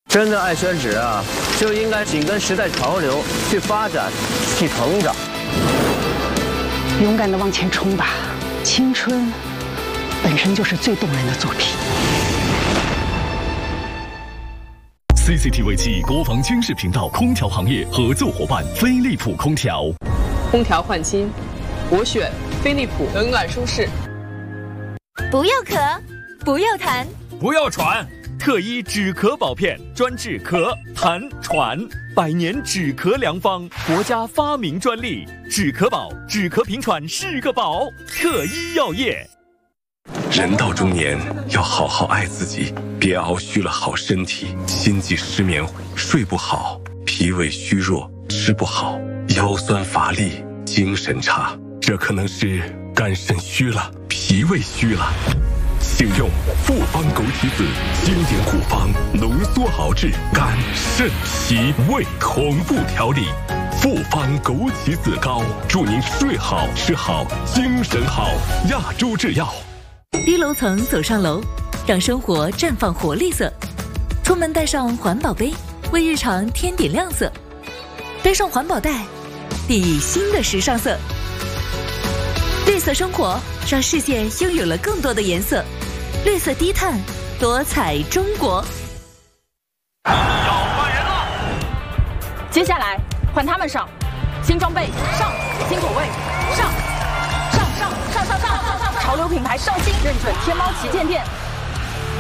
真的爱宣纸啊，就应该紧跟时代潮流去发展、去成长。 勇敢地往前冲吧，青春本身就是最动人的作品。 CCTV 7国防军事频道空调行业合作伙伴飞利浦空调。 空调换新，我选飞利浦，冷暖舒适。 不要咳，不要痰， 不要喘。特一止咳宝片，专治咳、痰、喘，100年止咳良方，国家发明专利。止咳宝，止咳平喘是个宝。特一药业。 人到中年，要好好爱自己，别熬虚了好身体，心悸失眠，睡不好，脾胃虚弱，吃不好，腰酸乏力，精神差，这可能是肝肾虚了，脾胃虚了。请用复方枸杞子经典护方，浓缩熬制肝肾脾胃同步调理。复方枸杞子膏，祝您睡好吃好精神好。亚洲制药。 低楼层走上楼，让生活绽放活力色。出门带上环保杯，为日常添点亮色。背上环保袋，砥砺新的时尚色。绿色生活，让世界拥有了更多的颜色。绿色低碳，多彩中国。 要换人了， 接下来换他们上，新装备上，新口味上，上，潮流品牌上新，认准天猫旗舰店。